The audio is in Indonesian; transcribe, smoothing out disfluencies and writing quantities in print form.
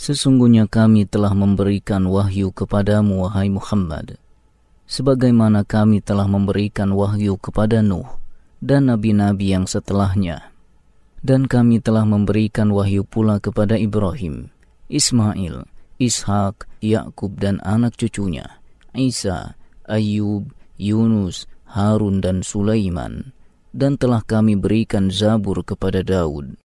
Sesungguhnya kami telah memberikan wahyu kepadamu, wahai Muhammad, sebagaimana kami telah memberikan wahyu kepada Nuh dan nabi-nabi yang setelahnya. Dan kami telah memberikan wahyu pula kepada Ibrahim, Ismail, Ishak, Yakub dan anak cucunya, Isa, Ayub, Yunus, Harun dan Sulaiman. Dan telah kami berikan Zabur kepada Daud.